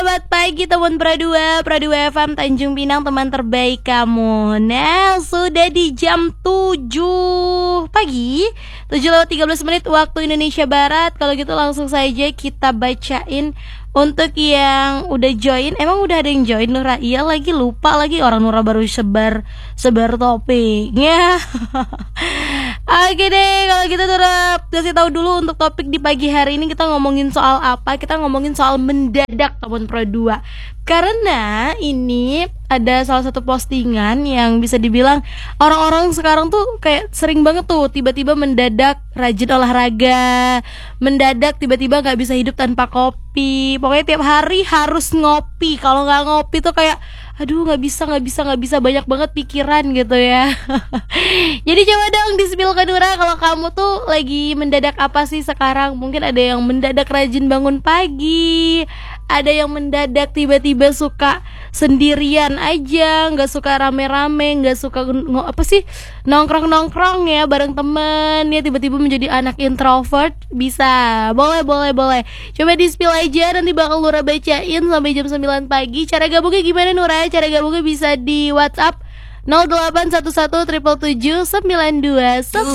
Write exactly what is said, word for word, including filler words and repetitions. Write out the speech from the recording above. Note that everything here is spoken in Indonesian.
Selamat pagi teman Pradua, Pradua F M Tanjung Pinang, teman terbaik kamu. Nah, sudah di jam tujuh pagi, tujuh lewat tiga belas menit waktu Indonesia Barat. Kalau gitu langsung saja kita bacain untuk yang udah join. Emang udah ada yang join, Nura? Iya lagi, lupa lagi, orang Nura baru sebar sebar topiknya. Oke deh, kalau gitu Nura kasih tahu dulu untuk topik di pagi hari ini kita ngomongin soal apa? Kita ngomongin soal mendadak teman Pro dua. Karena ini ada salah satu postingan yang bisa dibilang orang-orang sekarang tuh kayak sering banget tuh tiba-tiba mendadak rajin olahraga, mendadak tiba-tiba nggak bisa hidup tanpa kopi. Pokoknya tiap hari harus ngopi. Kalau nggak ngopi tuh kayak aduh nggak bisa nggak bisa nggak bisa banyak banget pikiran gitu ya. Jadi coba dong di-spill ke Nura, kalau kamu tuh lagi mendadak apa sih sekarang? Mungkin ada yang mendadak rajin bangun pagi, ada yang mendadak tiba-tiba suka sendirian aja, nggak suka rame-rame, nggak suka ngo- apa sih nongkrong-nongkrong ya bareng temen, ya tiba-tiba menjadi anak introvert. Bisa, boleh boleh boleh. Coba di-spill aja, nanti bakal Nura bacain sampai jam sembilan pagi. Cara gabungnya gimana Nura? Cara gabungnya bisa di WhatsApp nol delapan satu satu tujuh tujuh sembilan dua